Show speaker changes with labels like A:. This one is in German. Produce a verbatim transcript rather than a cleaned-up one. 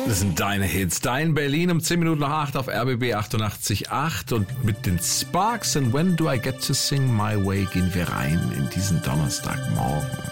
A: Das sind deine Hits. Dein Berlin um zehn Minuten nach acht auf R B B achtundachtzig Komma acht und mit den Sparks and When Do I Get to Sing My Way gehen wir rein in diesen Donnerstagmorgen.